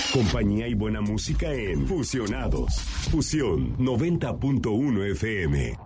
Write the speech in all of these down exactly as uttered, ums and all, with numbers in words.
Compañía y buena música en Fusionados. Fusión noventa punto uno F M.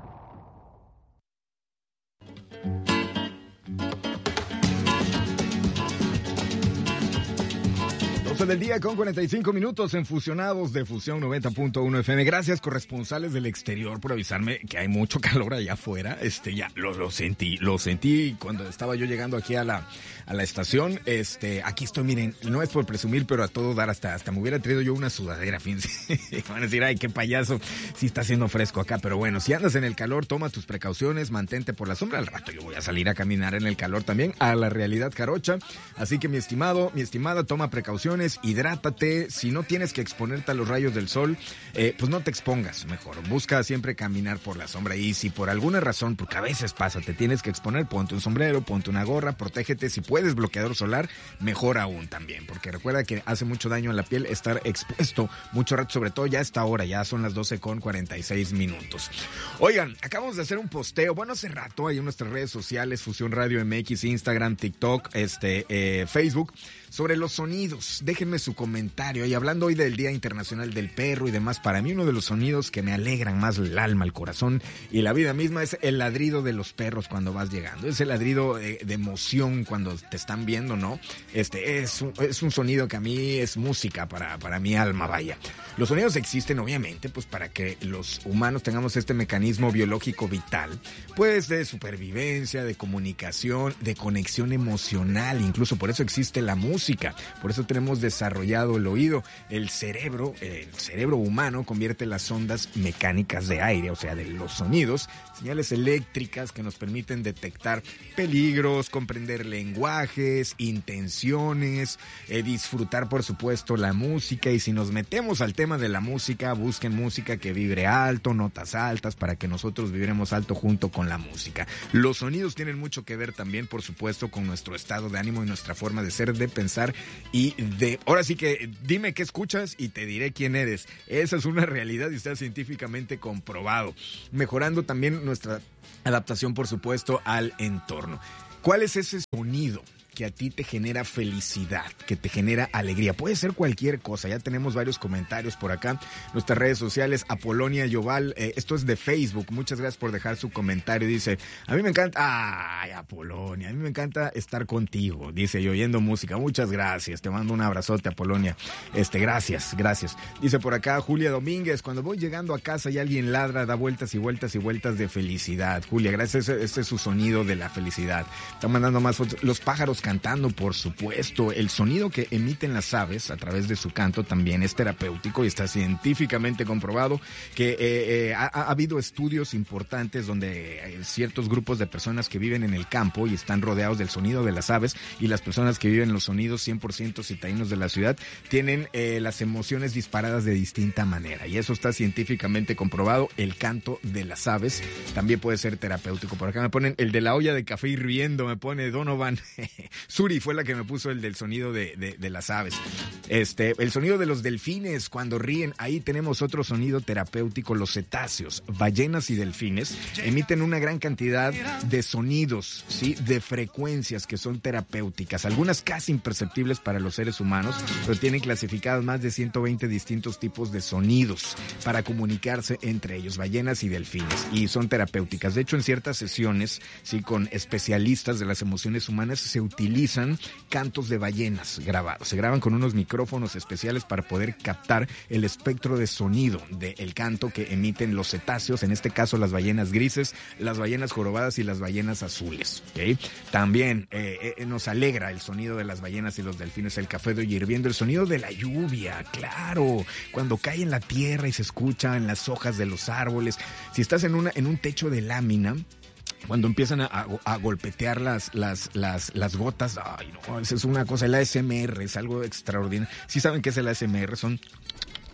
Del día con cuarenta y cinco minutos en Fusionados de Fusión noventa punto uno F M. Gracias, corresponsales del exterior, por avisarme que hay mucho calor allá afuera. Este, ya lo, lo sentí, lo sentí cuando estaba yo llegando aquí a la, a la estación. Este, aquí estoy, miren, no es por presumir, pero a todo dar, hasta, hasta me hubiera traído yo una sudadera, fíjense. Van a decir, ay, qué payaso, sí está haciendo fresco acá, pero bueno, si andas en el calor, toma tus precauciones, mantente por la sombra. Al rato yo voy a salir a caminar en el calor también, a la realidad jarocha. Así que mi estimado, mi estimada, toma precauciones. Hidrátate, si no tienes que exponerte a los rayos del sol, eh, pues no te expongas, mejor. Busca siempre caminar por la sombra y si por alguna razón, porque a veces pasa, te tienes que exponer, ponte un sombrero, ponte una gorra, protégete. Si puedes bloqueador solar, mejor aún también, porque recuerda que hace mucho daño a la piel estar expuesto mucho rato, sobre todo ya a esta hora, ya son las doce con cuarenta y seis minutos. Oigan, acabamos de hacer un posteo, bueno, hace rato ahí en nuestras redes sociales, Fusión Radio M X, Instagram, TikTok, este, eh, Facebook, sobre los sonidos. Déjenme su comentario. Y hablando hoy del Día Internacional del Perro y demás, para mí uno de los sonidos que me alegran más el alma, el corazón y la vida misma es el ladrido de los perros cuando vas llegando. Es el ladrido de, de emoción cuando te están viendo, ¿no? Este es un, es un sonido que a mí es música para, para mi alma, vaya. Los sonidos existen, obviamente, pues para que los humanos tengamos este mecanismo biológico vital, pues de supervivencia, de comunicación, de conexión emocional. Incluso por eso existe la música. Por eso tenemos desarrollado el oído. El cerebro, el cerebro humano convierte las ondas mecánicas de aire, o sea, de los sonidos, señales eléctricas que nos permiten detectar peligros, comprender lenguajes, intenciones, eh, disfrutar, por supuesto, la música. Y si nos metemos al tema de la música, busquen música que vibre alto, notas altas, para que nosotros vibremos alto junto con la música. Los sonidos tienen mucho que ver también, por supuesto, con nuestro estado de ánimo y nuestra forma de ser, de pensar y de... Ahora sí que dime qué escuchas y te diré quién eres. Esa es una realidad y está científicamente comprobado. Mejorando también nuestra adaptación, por supuesto, al entorno. ¿Cuál es ese sonido que a ti te genera felicidad, que te genera alegría? Puede ser cualquier cosa. Ya tenemos varios comentarios por acá. Nuestras redes sociales, Apolonia Yoval, eh, esto es de Facebook. Muchas gracias por dejar su comentario. Dice, a mí me encanta, ay, Apolonia, a mí me encanta estar contigo, dice, y oyendo música. Muchas gracias. Te mando un abrazote, Apolonia. Este, gracias, gracias. Dice por acá Julia Domínguez, cuando voy llegando a casa y alguien ladra, da vueltas y vueltas y vueltas de felicidad. Julia, gracias. Ese, ese es su sonido de la felicidad. Están mandando más fotos. Los pájaros cantando, por supuesto. El sonido que emiten las aves a través de su canto también es terapéutico y está científicamente comprobado que eh, eh, ha, ha habido estudios importantes donde hay ciertos grupos de personas que viven en el campo y están rodeados del sonido de las aves, y las personas que viven los sonidos cien por ciento citadinos de la ciudad tienen eh, las emociones disparadas de distinta manera, y eso está científicamente comprobado. El canto de las aves también puede ser terapéutico. Por acá me ponen el de la olla de café hirviendo, me pone Donovan. Suri fue la que me puso el del sonido de, de, de las aves. Este, el sonido de los delfines cuando ríen, ahí tenemos otro sonido terapéutico. Los cetáceos, ballenas y delfines emiten una gran cantidad de sonidos, ¿sí? De frecuencias que son terapéuticas, algunas casi imperceptibles para los seres humanos, pero tienen clasificadas más de ciento veinte distintos tipos de sonidos para comunicarse entre ellos, ballenas y delfines, y son terapéuticas. De hecho, en ciertas sesiones, sí, con especialistas de las emociones humanas, se utilizan cantos de ballenas grabados. Se graban con unos micrófonos especiales para poder captar el espectro de sonido del canto que emiten los cetáceos, en este caso las ballenas grises, las ballenas jorobadas y las ballenas azules. ¿Okay? También eh, eh, nos alegra el sonido de las ballenas y los delfines, el café de olla hirviendo, el sonido de la lluvia, claro, cuando cae en la tierra y se escucha en las hojas de los árboles. Si estás en, una, en un techo de lámina, cuando empiezan a, a, a golpetear las, las, las, las gotas, ay no, esa es una cosa. El A S M R es algo extraordinario. ¿Sí saben qué es el A S M R? Son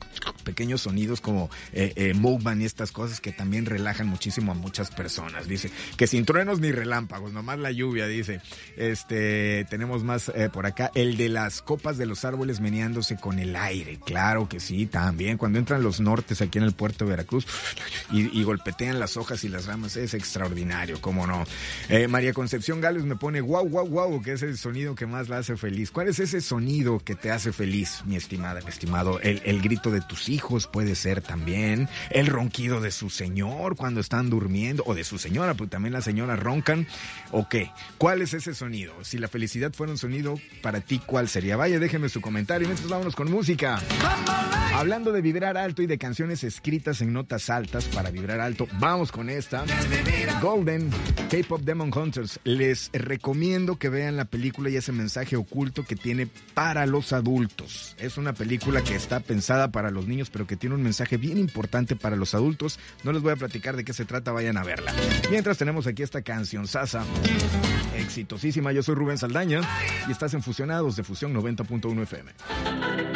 pequeños sonidos como eh, eh, Movement y estas cosas que también relajan muchísimo a muchas personas. Dice que sin truenos ni relámpagos, nomás la lluvia, dice. Este, tenemos más eh, por acá, el de las copas de los árboles meneándose con el aire. Claro que sí, también. Cuando entran los nortes aquí en el puerto de Veracruz y, y golpetean las hojas y las ramas, es extraordinario, cómo no. Eh, María Concepción Gales me pone guau, guau, guau, que es el sonido que más la hace feliz. ¿Cuál es ese sonido que te hace feliz, mi estimada, mi estimado? El, el grito de tus hijos puede ser también, el ronquido de su señor cuando están durmiendo, o de su señora, porque también las señoras roncan, ¿o qué? ¿Cuál es ese sonido? Si la felicidad fuera un sonido, para ti, ¿cuál sería? Vaya, déjenme su comentario, y mientras vámonos con música. Hablando de vibrar alto y de canciones escritas en notas altas para vibrar alto, vamos con esta. Golden, K-Pop Demon Hunters. Les recomiendo que vean la película y ese mensaje oculto que tiene para los adultos. Es una película que está pensada para los niños, pero que tiene un mensaje bien importante para los adultos. No les voy a platicar de qué se trata, vayan a verla. Mientras tenemos aquí esta canción sasa, exitosísima. Yo soy Rubén Saldaña y estás en Fusionados de Fusión noventa punto uno F M.